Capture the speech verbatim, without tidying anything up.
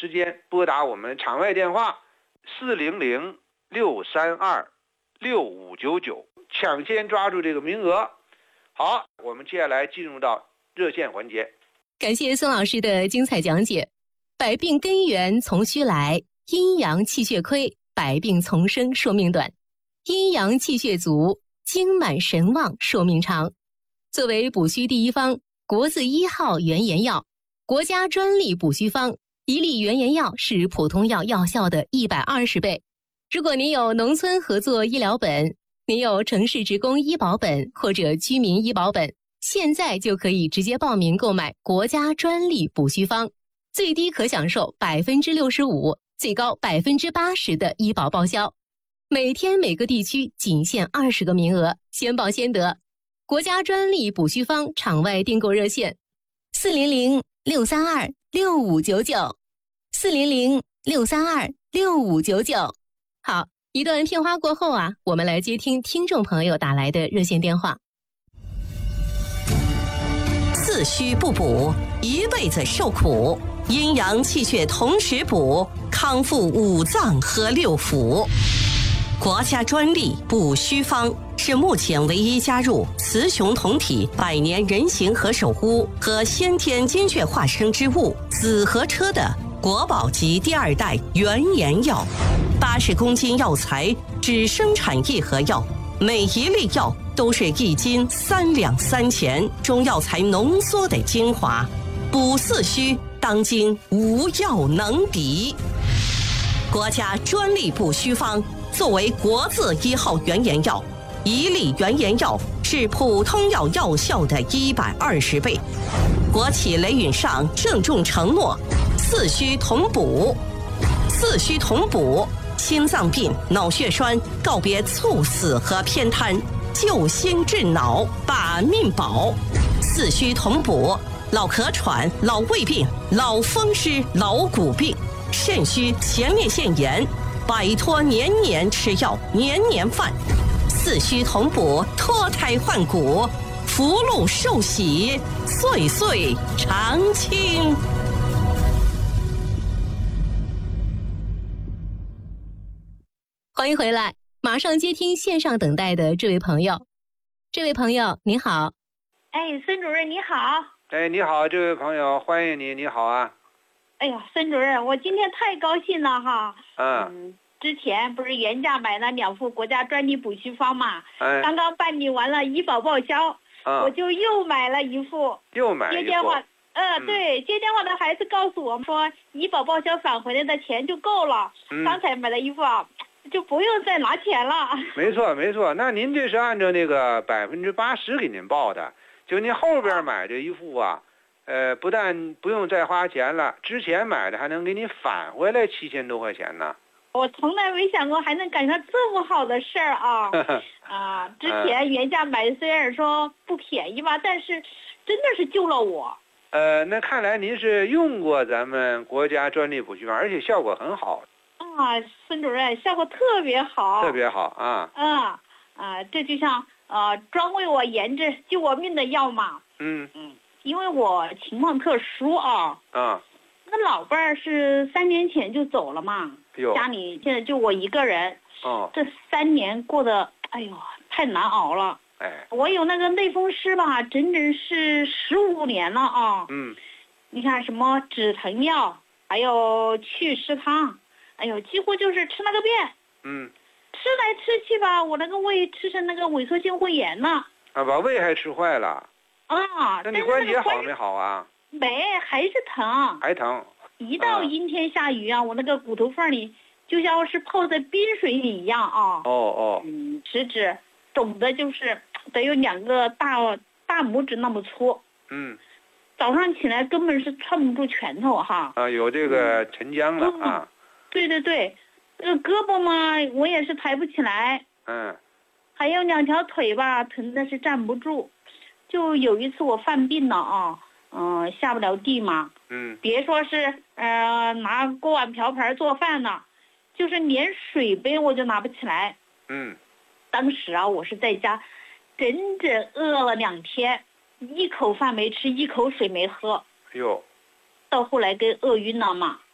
时间拨打我们场外电话四零零六三二六五九九，抢先抓住这个名额。好，我们接下来进入到热线环节。 感谢孙老师的精彩讲解。百病根源从虚来，阴阳气血亏，百病丛生，寿命短；阴阳气血足，精满神旺，寿命长。作为补虚第一方，国字一号原研药，国家专利补虚方，一粒原研药是普通药药效的一百二十倍。如果您有农村合作医疗本，您有城市职工医保本或者居民医保本，现在就可以直接报名购买国家专利补虚方，最低可享受百分之六十五，最高百分之八十的医保报销。每天每个地区仅限二十个名额，先报先得。国家专利补虚方场外订购热线：四零零六三二六五九九，四零零六三二六五九九。好，一段片花过后啊，我们来接听听众朋友打来的热线电话。 四虚不补，一辈子受苦；阴阳气血同时补，康复五脏和六腑。国家专利补虚方是目前唯一加入雌雄同体百年人形和首乌和先天精血化生之物紫河车的国宝级第二代原研药。八十公斤药材只生产一盒药，每一粒药都是一斤三两三钱中药材浓缩的精华，补四虚当今无药能敌。国家专利补虚方作为国字一号原研药，一粒原研药是普通药药效的一百二十倍。国企雷允上郑重承诺，四虚同补，四虚同补，心脏病、脑血栓告别猝死和偏瘫，救心治脑，把命保。四虚同补，老咳喘、老胃病、老风湿、老骨病、肾虚、前列腺炎，摆脱年年吃药、年年犯。四虚同补，脱胎换骨，福禄寿喜，岁岁常青。 欢迎回来，马上接听线上等待的这位朋友。这位朋友你好。 哎，孙主任你好。 哎，你好，这位朋友，欢迎你，你好啊。 哎呀，孙主任，我今天太高兴了哈。 嗯。 嗯，之前不是原价买了两副国家专利补虚方嘛？ 哎。 刚刚办理完了医保报销， 嗯、 我就又买了一副。 又买一副。 接电话，呃，嗯、对，接电话的孩子告诉我说，医保报销返回来的钱就够了。嗯。刚才买的衣服啊。就不用再拿钱了。 没错没错，那您这是按照那个百分之八十给您报的，就您后边买这一副啊，呃，不但不用再花钱了，之前买的还能给你返回来七千多块钱呢。 我从来没想过还能赶上这么好的事儿啊！啊，之前原价买的虽然说不便宜吧，但是真的是救了我。 呃，那看来您是用过咱们国家专利补虚方，而且效果很好。 啊，孙主任，效果特别好， 特别好啊！ 嗯啊，这就像呃专为我研制救我命的药嘛。 嗯嗯，因为我情况特殊啊。 啊。 那老伴儿是三年前就走了嘛，家里现在就我一个人。 哦。 这三年过得，哎呦，太难熬了。 哎。 我有那个类风湿吧，整整是十五年了啊。 嗯。 你看什么止疼药，还有祛湿汤。哎呦，几乎就是吃那个遍。 嗯， 吃来吃去吧，我那个胃吃成那个萎缩性胃炎了。 啊，把胃还吃坏了。 啊， 那你关节好没好啊？ 没，还是疼。 还疼。 一到阴天下雨啊，我那个骨头缝里就像是泡在冰水里一样啊。 哦哦。 嗯，食指肿的就是得有两个大大拇指那么粗。 嗯。 早上起来根本是攥不住拳头哈。 啊，有这个沉浆了、嗯、啊。 对对对，这个胳膊嘛，我也是抬不起来。 嗯。 还有两条腿吧，疼的是站不住。就有一次我犯病了啊，嗯、呃，下不了地嘛。 嗯。 别说是呃拿锅碗瓢盆做饭呢，就是连水杯我就拿不起来。 嗯。 当时啊，我是在家，整整饿了两天，一口饭没吃，一口水没喝。 哟。 到后来给饿晕了嘛。